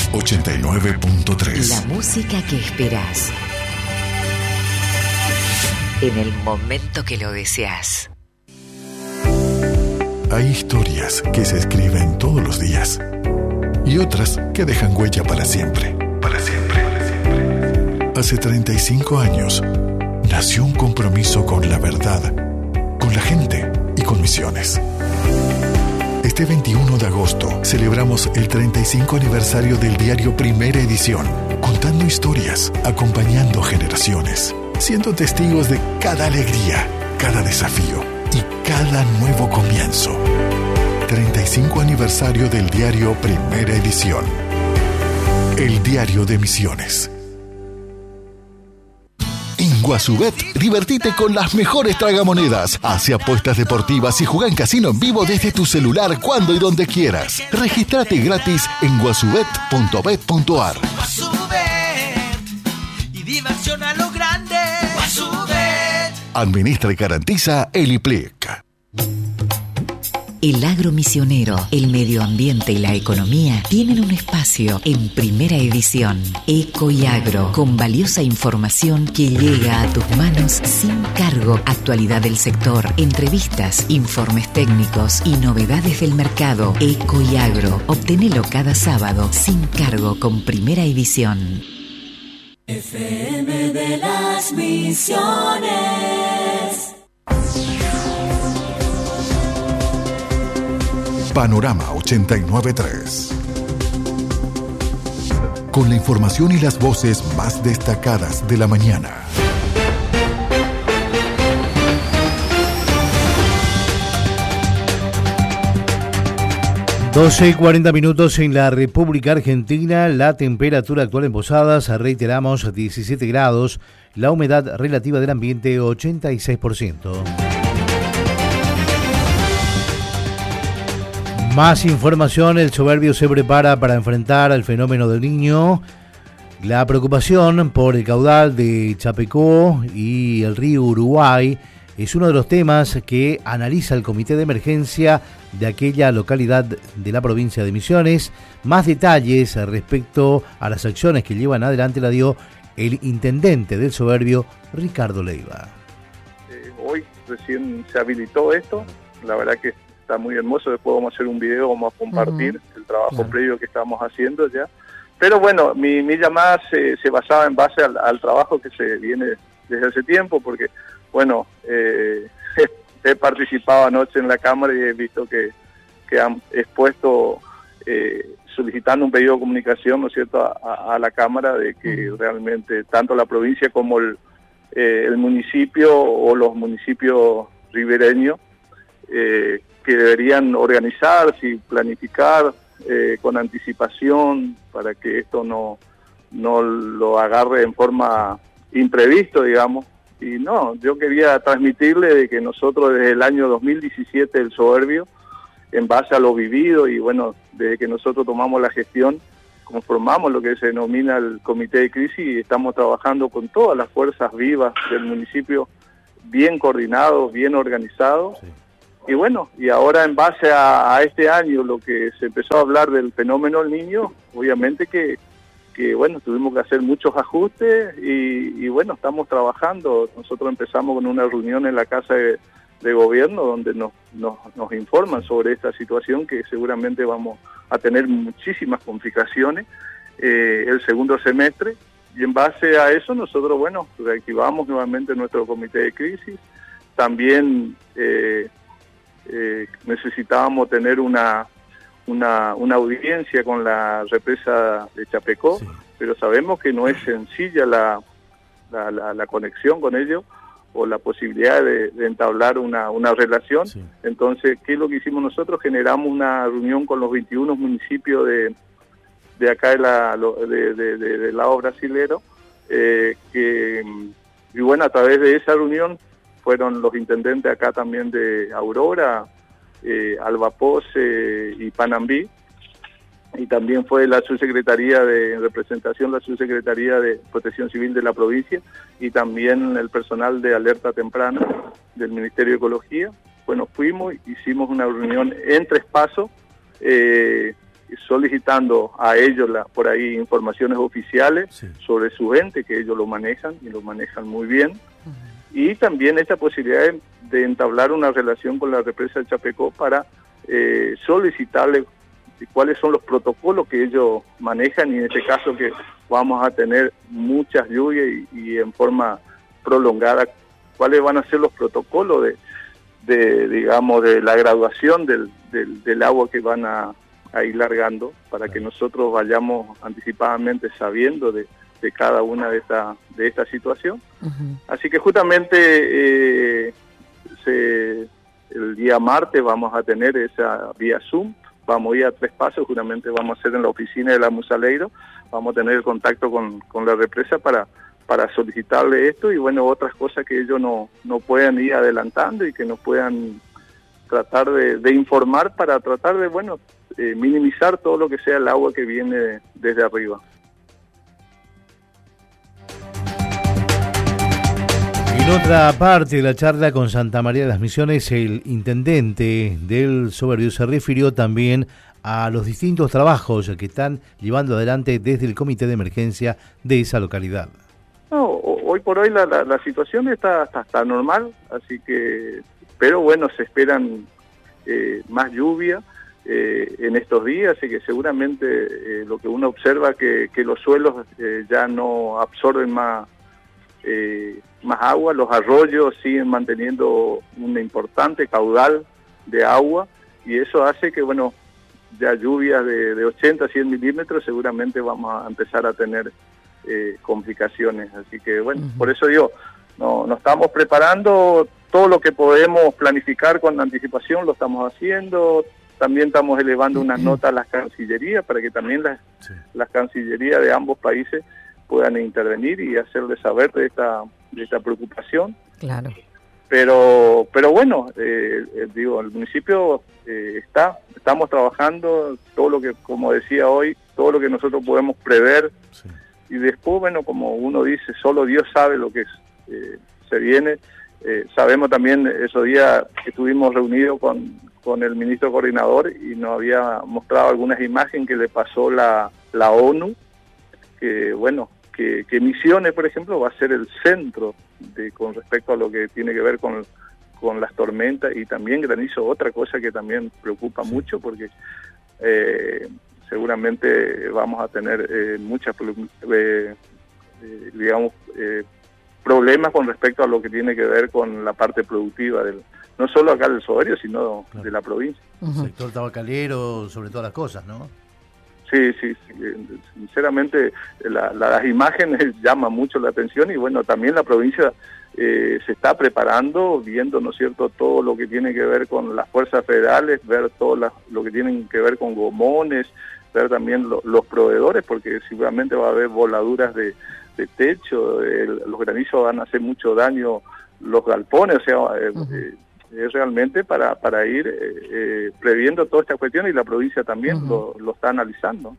89.3. La música que esperás en el momento que lo deseas. Hay historias que se escriben todos los días y otras que dejan huella para siempre. Para siempre. Hace 35 años nació un compromiso con la verdad, con la gente y con Misiones. Este 21 de agosto celebramos el 35 aniversario del diario Primera Edición, contando historias, acompañando generaciones, siendo testigos de cada alegría, cada desafío y cada nuevo comienzo. 35 aniversario del diario Primera Edición. El diario de Misiones. En Guasubet, divertite con las mejores tragamonedas. Hace apuestas deportivas y juega en casino en vivo desde tu celular cuando y donde quieras. Regístrate gratis en guasubet.bet.ar. Guasubet y diversión a lo grande. Guasubet. Administra y garantiza el IPLIC. El agro misionero, el medio ambiente y la economía tienen un espacio en Primera Edición. Eco y Agro, con valiosa información que llega a tus manos sin cargo. Actualidad del sector, entrevistas, informes técnicos y novedades del mercado. Eco y Agro, obtenelo cada sábado sin cargo con Primera Edición. FM de las Misiones. Panorama 89.3. Con la información y las voces más destacadas de la mañana. Doce y 40 minutos en la República Argentina. La temperatura actual en Posadas, reiteramos, 17 grados. La humedad relativa del ambiente, 86%. Más información, el Soberbio se prepara para enfrentar al fenómeno del Niño. La preocupación por el caudal de Chapecó y el río Uruguay es uno de los temas que analiza el Comité de Emergencia de aquella localidad de la provincia de Misiones. Más detalles respecto a las acciones que llevan adelante la dio el intendente del Soberbio, Ricardo Leiva. Hoy recién se habilitó esto, la verdad que está muy hermoso. Después vamos a hacer un video, vamos a compartir el trabajo previo que estamos haciendo ya. Pero bueno, mi llamada se basaba en base al trabajo que se viene desde hace tiempo, porque bueno, he participado anoche en la Cámara y he visto que han expuesto, solicitando un pedido de comunicación, ¿no es cierto?, a la Cámara, de que realmente tanto la provincia como el municipio o los municipios ribereños que deberían organizarse y planificar con anticipación para que esto no lo agarre en forma imprevisto, digamos. Y no, yo quería transmitirle de que nosotros desde el año 2017 el Soberbio, en base a lo vivido y bueno, desde que nosotros tomamos la gestión, conformamos lo que se denomina el Comité de Crisis y estamos trabajando con todas las fuerzas vivas del municipio, bien coordinados, bien organizados. Sí. Y bueno, y ahora en base a este año, lo que se empezó a hablar del fenómeno del Niño, obviamente que bueno, tuvimos que hacer muchos ajustes y bueno, estamos trabajando. Nosotros empezamos con una reunión en la Casa de Gobierno donde nos informan sobre esta situación, que seguramente vamos a tener muchísimas complicaciones el segundo semestre, y en base a eso nosotros, bueno, reactivamos nuevamente nuestro comité de crisis. También necesitábamos tener una audiencia con la represa de Chapecó, sí. Pero sabemos que no es sencilla la conexión con ellos o la posibilidad de entablar una relación. Sí. Entonces, ¿qué es lo que hicimos nosotros? Generamos una reunión con los 21 municipios de acá del lado brasilero, y bueno, a través de esa reunión fueron los intendentes acá también de Aurora, Albapose y Panambí, y también fue la subsecretaría en representación, la subsecretaría de Protección Civil de la provincia, y también el personal de alerta temprana del Ministerio de Ecología. Bueno, fuimos, hicimos una reunión en Tres Pasos, solicitando a ellos por ahí informaciones oficiales sobre su ente, que ellos lo manejan y lo manejan muy bien. Y también esta posibilidad de entablar una relación con la represa del Chapecó para solicitarle cuáles son los protocolos que ellos manejan, y en este caso que vamos a tener muchas lluvias y en forma prolongada, cuáles van a ser los protocolos digamos, de la graduación del agua que van a ir largando, para que nosotros vayamos anticipadamente sabiendo de cada una de esta situación. Así que justamente el día martes vamos a tener esa vía Zoom, vamos a ir a 3 pasos, justamente vamos a hacer en la oficina de la Musaleiro, vamos a tener el contacto con la represa para solicitarle esto, y bueno, otras cosas que ellos no puedan ir adelantando y que nos puedan tratar de informar para tratar de, minimizar todo lo que sea el agua que viene desde arriba. En otra parte de la charla con Santa María de las Misiones, el intendente del Soberbio se refirió también a los distintos trabajos que están llevando adelante desde el comité de emergencia de esa localidad. No, hoy por hoy la situación está normal, así que, pero bueno, se esperan más lluvia en estos días, así que seguramente lo que uno observa que los suelos ya no absorben más agua, los arroyos siguen manteniendo un importante caudal de agua, y eso hace que, ya lluvias de 80 a 100 milímetros seguramente vamos a empezar a tener complicaciones. Así que, por eso digo, nos estamos preparando, todo lo que podemos planificar con anticipación lo estamos haciendo. También estamos elevando unas notas a las cancillerías para que también las cancillerías de ambos países puedan intervenir y hacerles saber de esta preocupación. Claro. Pero el municipio estamos trabajando todo lo que, como decía hoy, todo lo que nosotros podemos prever, y después, como uno dice, solo Dios sabe lo que se viene. Sabemos también, esos días que estuvimos reunidos con el ministro coordinador y nos había mostrado algunas imágenes que le pasó la ONU, que Misiones, por ejemplo, va a ser el centro con respecto a lo que tiene que ver con las tormentas y también granizo, otra cosa que también preocupa mucho, porque seguramente vamos a tener muchas problemas con respecto a lo que tiene que ver con la parte productiva no solo acá del Soberbio, sino de la provincia. El sector tabacalero, sobre todas las cosas, ¿no? Sí, sinceramente las imágenes llaman mucho la atención, y también la provincia se está preparando, viendo, ¿no es cierto?, todo lo que tiene que ver con las fuerzas federales, ver todo lo que tiene que ver con gomones, ver también los proveedores, porque seguramente va a haber voladuras de techo, los granizos van a hacer mucho daño, los galpones, o sea, es realmente para ir previendo toda esta cuestión, y la provincia también lo está analizando.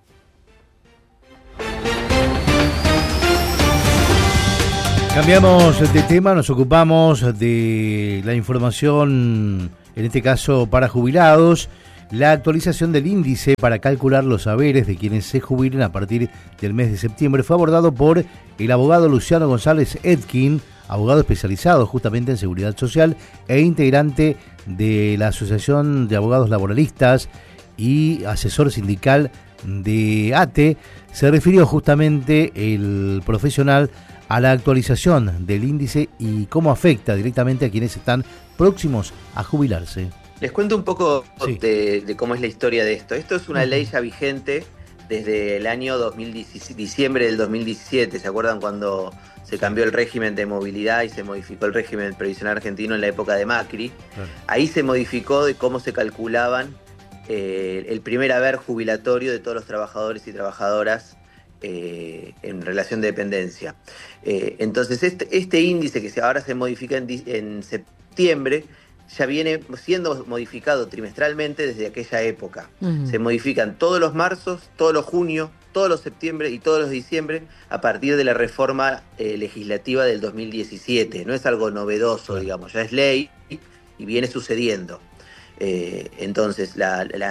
Cambiamos de tema, nos ocupamos de la información, en este caso para jubilados. La actualización del índice para calcular los haberes de quienes se jubilen a partir del mes de septiembre fue abordado por el abogado Luciano González Edkin, abogado especializado justamente en seguridad social e integrante de la Asociación de Abogados Laboralistas y asesor sindical de ATE. Se refirió justamente el profesional a la actualización del índice y cómo afecta directamente a quienes están próximos a jubilarse. Les cuento un poco de cómo es la historia de esto. Esto es una ley ya vigente desde el año diciembre del 2017. ¿Se acuerdan cuando se cambió el régimen de movilidad y se modificó el régimen previsional argentino en la época de Macri? Claro. Ahí se modificó de cómo se calculaban el primer haber jubilatorio de todos los trabajadores y trabajadoras en relación de dependencia. Entonces este índice que ahora se modifica en septiembre ya viene siendo modificado trimestralmente desde aquella época. Se modifican todos los marzos, todos los junios, todos los septiembre y todos los diciembre a partir de la reforma legislativa del 2017. No es algo novedoso, digamos, ya es ley y viene sucediendo. Entonces las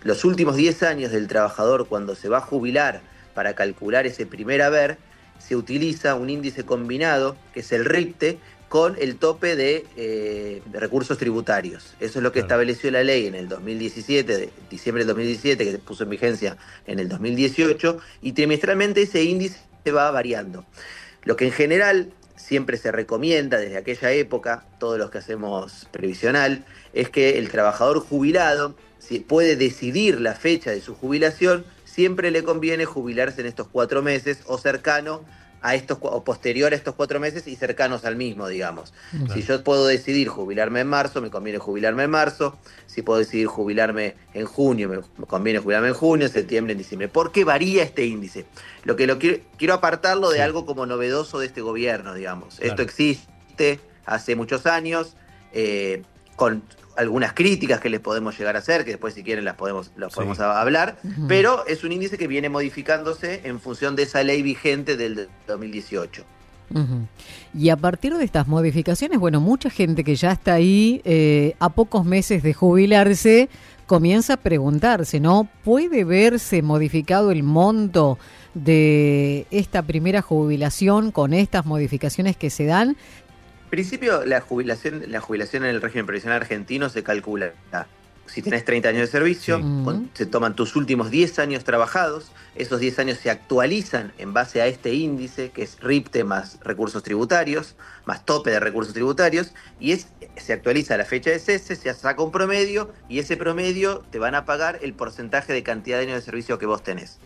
los últimos 10 años del trabajador cuando se va a jubilar para calcular ese primer haber, se utiliza un índice combinado, que es el RIPTE, con el tope de recursos tributarios. Eso es lo que estableció la ley en el 2017, de diciembre del 2017, que se puso en vigencia en el 2018, y trimestralmente ese índice va variando. Lo que en general siempre se recomienda desde aquella época, todos los que hacemos previsional, es que el trabajador jubilado, si puede decidir la fecha de su jubilación, siempre le conviene jubilarse en estos 4 meses o cercano a estos, o posterior a estos 4 meses y cercanos al mismo, digamos. Claro. Si yo puedo decidir jubilarme en marzo, me conviene jubilarme en marzo. Si puedo decidir jubilarme en junio, me conviene jubilarme en junio, en septiembre, en diciembre. ¿Por qué varía este índice? Lo quiero apartarlo de algo como novedoso de este gobierno, digamos. Claro. Esto existe hace muchos años, con algunas críticas que les podemos llegar a hacer, que después si quieren las podemos hablar, pero es un índice que viene modificándose en función de esa ley vigente del 2018. Y a partir de estas modificaciones, bueno, mucha gente que ya está ahí a pocos meses de jubilarse comienza a preguntarse, ¿no? ¿Puede verse modificado el monto de esta primera jubilación con estas modificaciones que se dan? En principio, la jubilación en el régimen previsional argentino se calcula. Si tenés 30 años de servicio, se toman tus últimos 10 años trabajados, esos 10 años se actualizan en base a este índice, que es RIPTE más recursos tributarios, más tope de recursos tributarios, y se actualiza la fecha de cese, se saca un promedio, y ese promedio te van a pagar el porcentaje de cantidad de años de servicio que vos tenés.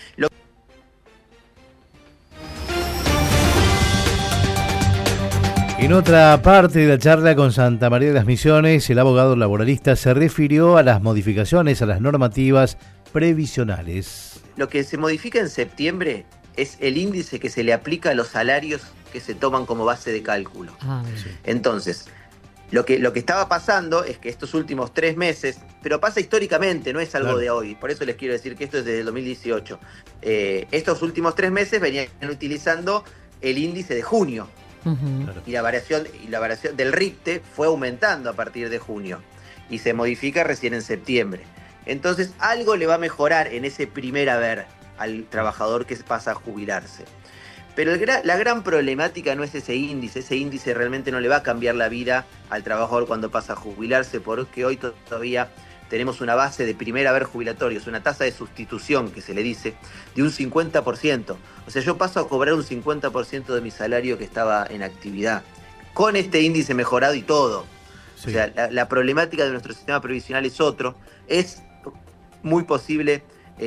En otra parte de la charla con Santa María de las Misiones, el abogado laboralista se refirió a las modificaciones a las normativas previsionales. Lo que se modifica en septiembre es el índice que se le aplica a los salarios que se toman como base de cálculo. Entonces, lo que estaba pasando es que estos últimos 3 meses, pero pasa históricamente, no es algo de hoy, por eso les quiero decir que esto es desde el 2018. Estos últimos 3 meses venían utilizando el índice de junio. Y la variación del RIPTE fue aumentando a partir de junio y se modifica recién en septiembre. Entonces algo le va a mejorar en ese primer haber al trabajador que pasa a jubilarse. Pero la gran problemática no es ese índice realmente no le va a cambiar la vida al trabajador cuando pasa a jubilarse, porque hoy todavía tenemos una base de primer haber jubilatorio, es una tasa de sustitución que se le dice, de un 50%. O sea, yo paso a cobrar un 50% de mi salario que estaba en actividad, con este índice mejorado y todo. O sea, la problemática de nuestro sistema previsional es otro. Es muy posible,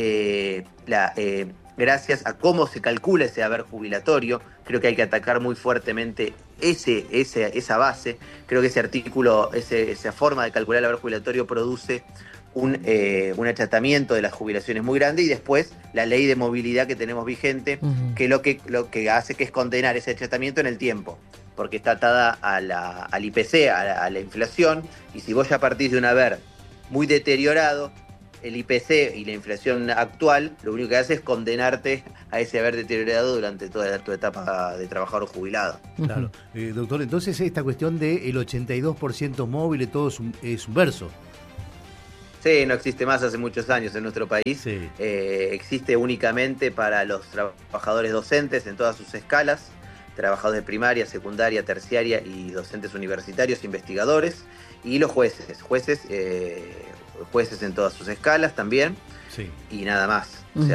gracias a cómo se calcula ese haber jubilatorio, creo que hay que atacar muy fuertemente esa base. Creo que ese artículo, esa forma de calcular el haber jubilatorio produce un achatamiento de las jubilaciones muy grande, y después la ley de movilidad que tenemos vigente, que lo que hace que es condenar ese achatamiento en el tiempo, porque está atada al IPC, a la inflación, y si vos ya partís de un haber muy deteriorado, el IPC y la inflación actual lo único que hace es condenarte a ese haber deteriorado durante toda tu etapa de trabajador jubilado. Claro. Doctor, entonces esta cuestión del 82% móvil, todo es un verso. Sí, no existe más hace muchos años en nuestro país. Existe únicamente para los trabajadores docentes en todas sus escalas, trabajadores de primaria, secundaria, terciaria y docentes universitarios, investigadores, y los jueces en todas sus escalas también, y nada más. O sea,